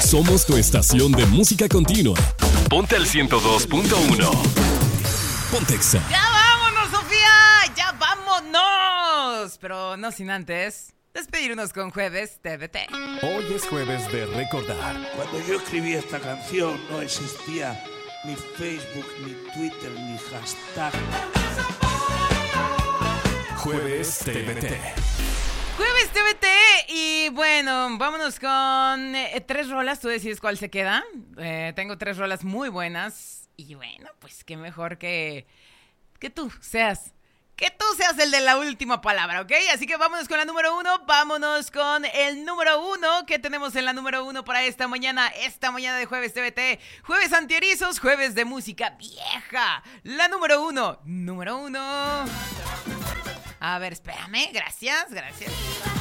Somos tu estación de música continua. Ponte al 102.1. Pontexa. ¡Ya vámonos, Sofía! ¡Ya vámonos! Pero no sin antes despedirnos con Jueves TVT. Hoy es jueves de recordar. Cuando yo escribí esta canción no existía ni Facebook, ni Twitter, ni hashtag. Jueves TVT. Jueves TVT. Y bueno, vámonos con 3 rolas. Tú decides cuál se queda. Tengo 3 rolas muy buenas. Y bueno, pues qué mejor que tú seas. Que tú seas el de la última palabra, ¿ok? Así que vámonos con la número 1. Vámonos con el número 1. ¿Qué tenemos en la número 1 para esta mañana? Esta mañana de Jueves TVT. Jueves antierizos, jueves de música vieja. La número 1. Número 1. A ver, espérame. Gracias.